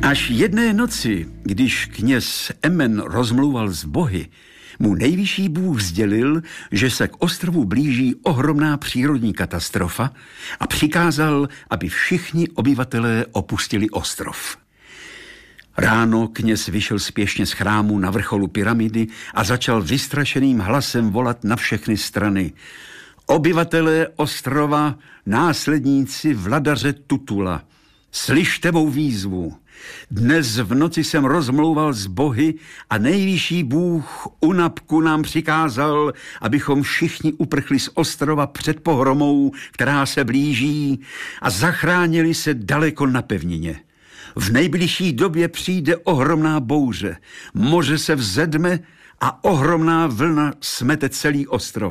Až jedné noci, když kněz Emen rozmlouval s bohy, mu nejvyšší Bůh sdělil, že se k ostrovu blíží ohromná přírodní katastrofa a přikázal, aby všichni obyvatelé opustili ostrov. Ráno kněz vyšel spěšně z chrámu na vrcholu pyramidy a začal vystrašeným hlasem volat na všechny strany. Obyvatelé ostrova, následníci vladaře Tutula, slyšte mou výzvu. Dnes v noci jsem rozmlouval s bohy a nejvyšší Bůh Unapku nám přikázal, abychom všichni uprchli z ostrova před pohromou, která se blíží, a zachránili se daleko na pevnině. V nejbližší době přijde ohromná bouře, moře se vzedme a ohromná vlna smete celý ostrov.